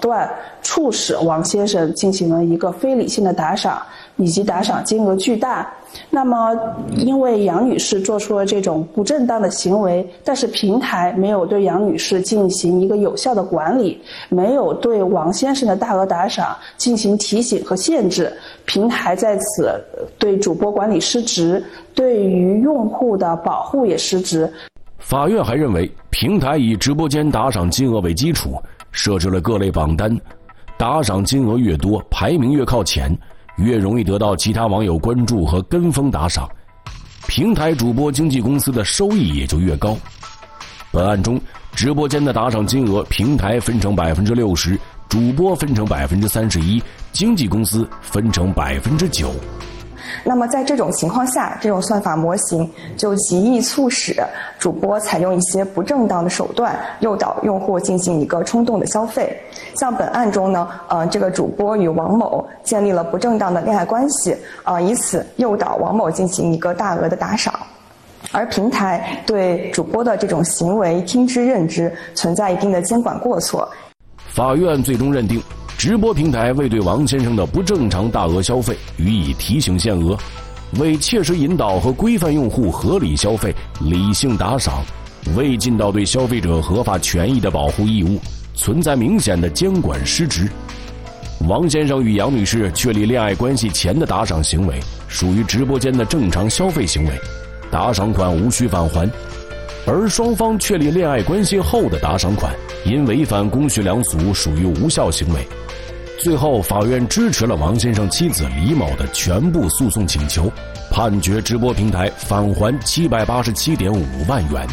段，促使王先生进行了一个非理性的打赏，以及打赏金额巨大。那么因为杨女士做出了这种不正当的行为，但是平台没有对杨女士进行一个有效的管理，没有对王先生的大额打赏进行提醒和限制，平台在此对主播管理失职，对于用户的保护也失职。 法院还认为，平台以直播间打赏金额为基础，设置了各类榜单，打赏金额越多，排名越靠前，越容易得到其他网友关注和跟风打赏，平台主播经纪公司的收益也就越高。本案中，直播间的打赏金额，平台分成 60%， 主播分成 31%， 经纪公司分成 9%。 那么在这种情况下，这种算法模型就极易促使主播采用一些不正当的手段，诱导用户进行一个冲动的消费。像本案中呢，这个主播与王某建立了不正当的恋爱关系，以此诱导王某进行一个大额的打赏。而平台对主播的这种行为听之任之，存在一定的监管过错。 法院最终认定，直播平台未对王先生的不正常大额消费予以提醒限额，为切实引导和规范用户合理消费、理性打赏，未尽到对消费者合法权益的保护义务，存在明显的监管失职。王先生与杨女士确立恋爱关系前的打赏行为属于直播间的正常消费行为，打赏款无需返还。而双方确立恋爱关系后的打赏款因违反公序良俗属于无效行为。最后，法院支持了王先生妻子李某的全部诉讼请求，判决直播平台返还787.5万元。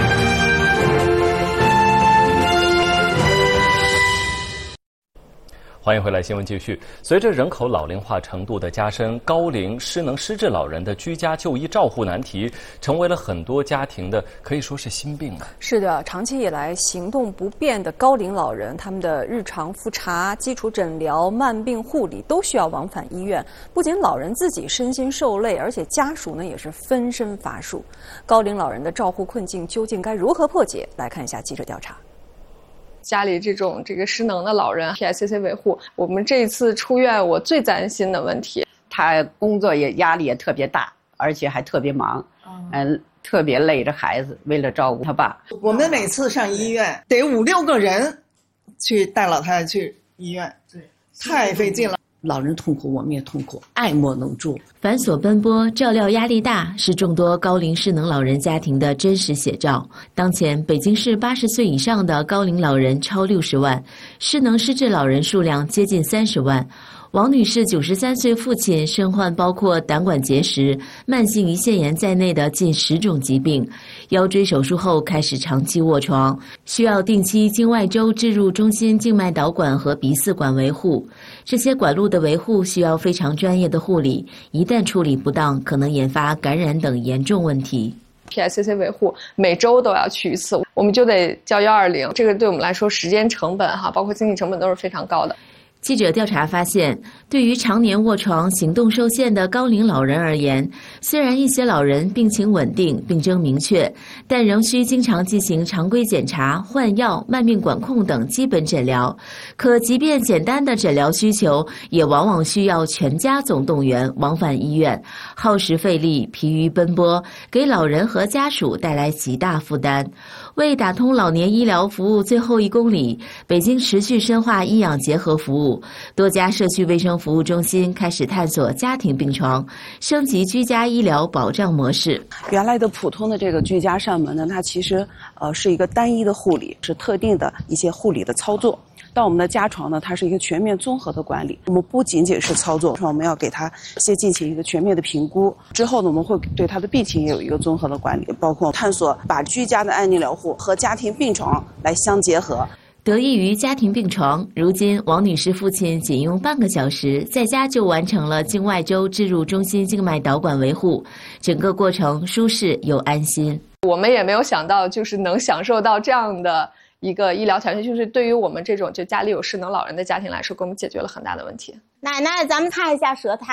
欢迎回来，新闻继续。随着人口老龄化程度的加深，高龄失能失智老人的居家就医照护难题，成为了很多家庭的可以说是心病啊。 是的，长期以来行动不便的高龄老人，他们的日常复查、基础诊疗、慢病护理都需要往返医院。不仅老人自己身心受累，而且家属呢也是分身乏术。高龄老人的照护困境究竟该如何破解？来看一下记者调查。 家里这个失能的老人 PICC 维护，我们这一次出院我最担心的问题， 他工作压力也特别大，而且还特别忙，特别累着孩子，为了照顾他爸。 我们每次上医院得5、6个人去带老太太去医院，对，太费劲了。 老人痛苦，我们也痛苦，爱莫能助。 繁琐奔波，照料压力大，是众多高龄失能老人家庭的真实写照。当前，北京市80岁以上的高龄老人超60万，失能失智老人数量接近30万。王女士93岁父亲身患包括胆管结石、慢性胰腺炎在内的近10种疾病，腰椎手术后开始长期卧床，需要定期经外周置入中心静脉导管和鼻饲管维护。这些管路的维护需要非常专业的护理，一旦处理不当，可能引发感染等严重问题。 PICC 维护每周都要去一次，我们就得叫120，这个对我们来说时间成本包括经济成本都是非常高的。 记者调查发现，对于常年卧床、行动受限的高龄老人而言，虽然一些老人病情稳定、病征明确，但仍需经常进行常规检查、换药、慢病管控等基本诊疗。可即便简单的诊疗需求，也往往需要全家总动员往返医院，耗时费力、疲于奔波，给老人和家属带来极大负担。为打通老年医疗服务最后1公里，北京持续深化医养结合服务，多家社区卫生服务中心开始探索家庭病床，升级居家医疗保障模式。 原来的普通的这个居家上门呢，它其实是一个单一的护理，是特定的一些护理的操作。到我们的家床呢，它是一个全面综合的管理。我们不仅仅是操作，我们要给他先进行一个全面的评估，之后呢，我们会对他的病情也有一个综合的管理，包括探索把居家的安宁疗护和家庭病床来相结合。 得益于家庭病床，如今王女士父亲仅用半个小时在家就完成了经外周置入中心静脉导管维护，整个过程舒适又安心。 我们也没有想到，就是能享受到这样的一个医疗条件，就是对于我们这种就家里有失能老人的家庭来说，给我们解决了很大的问题。 奶奶，咱们看一下舌苔，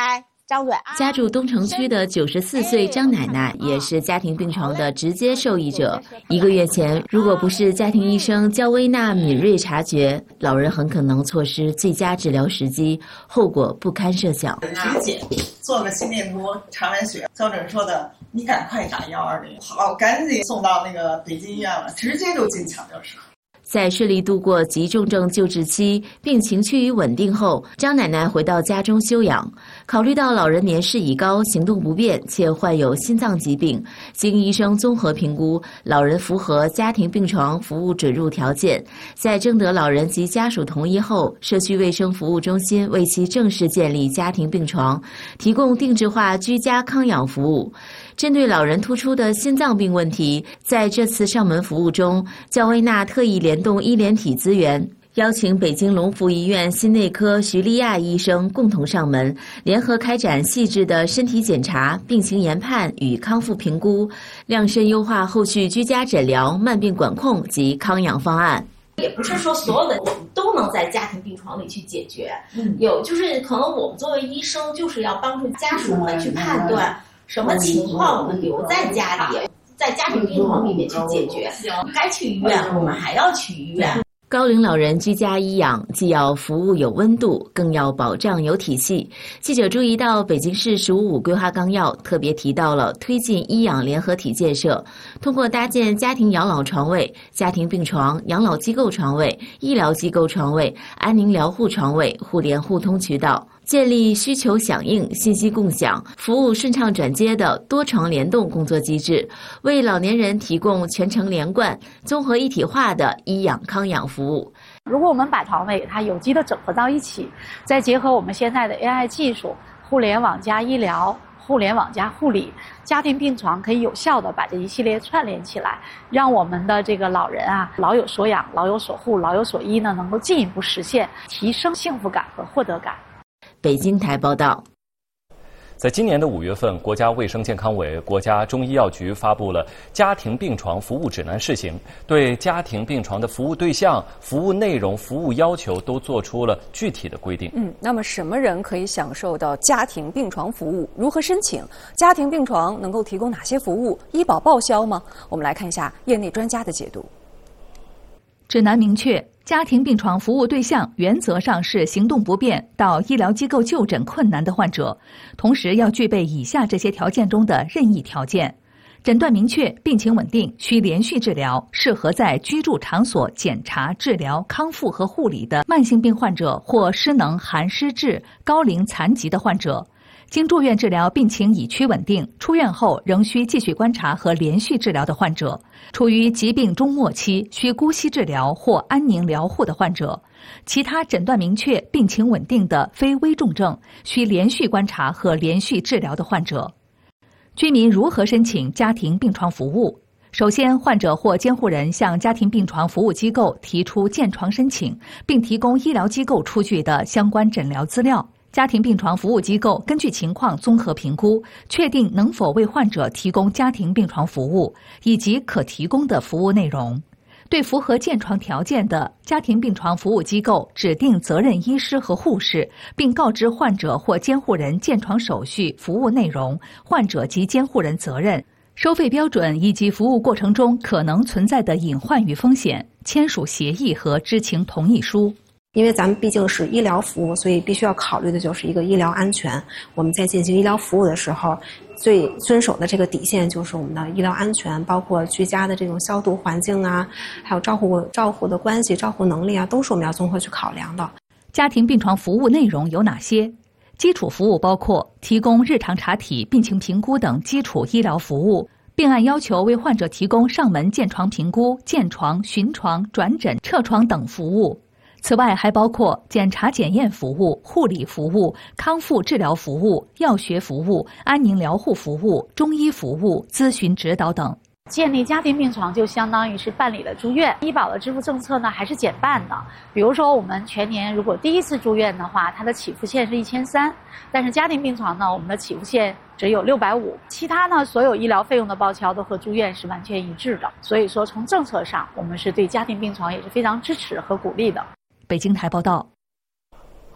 张嘴。 家住东城区的94岁张奶奶也是家庭病床的直接受益者。1个月前，如果不是家庭医生焦薇娜敏锐察觉，老人很可能错失最佳治疗时机，后果不堪设想。 体检做个心电图，查完血，交诊说的你赶快打120，好，赶紧送到那个北京医院了，直接就进抢救室。 在顺利度过急重症救治期，病情趋于稳定后，张奶奶回到家中休养。考虑到老人年事已高，行动不便，且患有心脏疾病，经医生综合评估，老人符合家庭病床服务准入条件。在征得老人及家属同意后，社区卫生服务中心为其正式建立家庭病床，提供定制化居家康养服务。针对老人突出的心脏病问题，在这次上门服务中，焦薇娜特意联动医联体资源，邀请北京龙福医院心内科徐丽亚医生共同上门，联合开展细致的身体检查、病情研判与康复评估，量身优化后续居家诊疗、慢病管控及康养方案。 也不是说所有的我们都能在家庭病床里去解决，有就是可能我们作为医生，就是要帮助家属们去判断什么情况我们留在家里，在家庭病床里面去解决，该去医院我们还要去医院。 高龄老人居家医养，既要服务有温度，更要保障有体系。记者注意到，北京市“15+5”规划纲要特别提到了推进医养联合体建设，通过搭建家庭养老床位、家庭病床、养老机构床位、医疗机构床位、安宁疗护床位互联互通渠道，建立需求响应、信息共享、服务顺畅转接的多床联动工作机制，为老年人提供全程连贯、综合一体化的医养康养服务。 如果我们把床位它有机的整合到一起，再结合我们现在的 AI 技术，互联网加医疗、互联网加护理，家庭病床可以有效的把这一系列串联起来，让我们的这个老人啊，老有所养、老有所护、老有所依呢，能够进一步实现提升幸福感和获得感。 北京台报道。 在今年的5月份，国家卫生健康委、国家中医药局发布了《家庭病床服务指南》试行，对家庭病床的服务对象、服务内容、服务要求都做出了具体的规定。 那么什么人可以享受到家庭病床服务？如何申请？家庭病床能够提供哪些服务？医保报销吗？我们来看一下业内专家的解读。 指南明确，家庭病床服务对象原则上是行动不便到医疗机构就诊困难的患者，同时要具备以下这些条件中的任意条件：诊断明确、病情稳定、需连续治疗、适合在居住场所检查、治疗、康复和护理的慢性病患者或失能、寒失智、高龄残疾的患者。经住院治疗病情已趋稳定，出院后仍需继续观察和连续治疗的患者，处于疾病中末期需姑息治疗或安宁疗护的患者，其他诊断明确、病情稳定的非危重症需连续观察和连续治疗的患者。居民如何申请家庭病床服务？首先，患者或监护人向家庭病床服务机构提出建床申请，并提供医疗机构出具的相关诊疗资料。家庭病床服务机构根据情况综合评估，确定能否为患者提供家庭病床服务以及可提供的服务内容。对符合建床条件的家庭病床服务机构指定责任医师和护士，并告知患者或监护人建床手续、服务内容、患者及监护人责任、收费标准以及服务过程中可能存在的隐患与风险，签署协议和知情同意书。 因为咱们毕竟是医疗服务，所以必须要考虑的就是一个医疗安全。我们在进行医疗服务的时候，最遵守的这个底线就是我们的医疗安全，包括居家的这种消毒环境啊，还有照护的关系、照护能力啊，都是我们要综合去考量的。 家庭病床服务内容有哪些？基础服务包括提供日常查体、病情评估等基础医疗服务，并按要求为患者提供上门建床评估、建床、巡床、转诊、撤床等服务。此外，还包括检查检验服务、护理服务、康复治疗服务、药学服务、安宁疗护服务、中医服务、咨询指导等。 建立家庭病床就相当于是办理了住院，医保的支付政策呢还是减半的。比如说我们全年如果第一次住院的话，它的起付线是1300，但是家庭病床呢，我们的起付线只有650，其他呢所有医疗费用的报销都和住院是完全一致的。所以说从政策上，我们是对家庭病床也是非常支持和鼓励的。 北京台报道。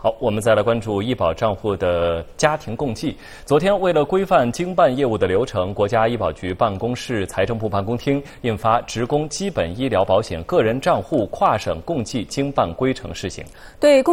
好，我们再来关注医保账户的家庭共济。昨天，为了规范经办业务的流程，国家医保局办公室、财政部办公厅印发《职工基本医疗保险个人账户跨省共济经办规程试行》。 对